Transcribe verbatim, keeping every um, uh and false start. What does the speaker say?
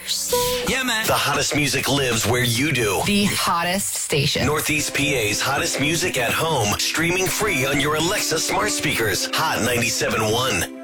Yeah, man. The hottest music lives where you do. The hottest station. Northeast P A's hottest music at home, streaming free on your Alexa smart speakers. Hot ninety-seven point one.